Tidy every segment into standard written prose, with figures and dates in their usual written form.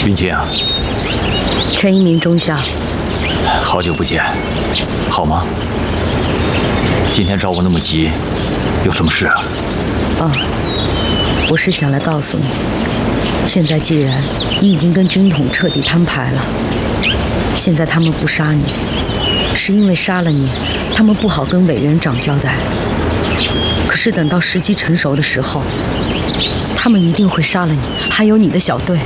云清， 陈一鸣中校， 好久不见，好吗？今天找我那么急，有什么事啊？ 我是想来告诉你，现在既然你已经跟军统彻底摊牌了，现在他们不杀你，是因为杀了你，他们不好跟委员长交代。可是等到时机成熟的时候，他们一定会杀了你，还有你的小队。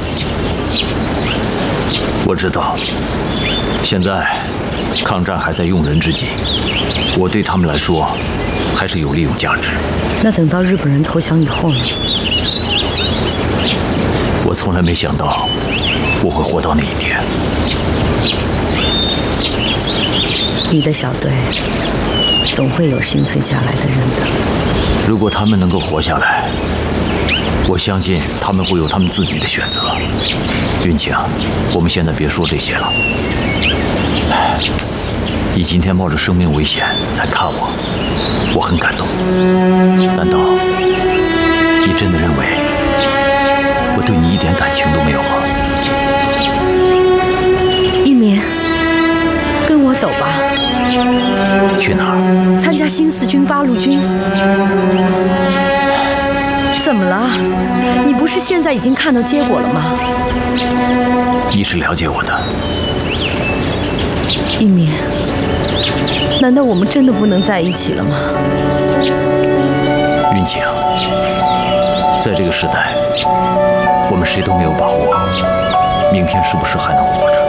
我知道，现在抗战还在用人之际，我对他们来说还是有利用价值。 那等到日本人投降以后呢？ 我从来没想到我会活到那一天。 你的小队总会有幸存下来的人的。 如果他们能够活下来，我相信他们会有他们自己的选择。云清，我们现在别说这些了。你今天冒着生命危险来看我，我很感动。难道你真的认为我对你一点感情都没有吗？ 一鸣，跟我走吧。 去哪儿？ 参加新四军八路军。怎么了？你不是现在已经看到结果了吗？ 你是了解我的。 一鸣，难道我们真的不能在一起了吗？ 云清，在这个时代，我们谁都没有把握明天是不是还能活着。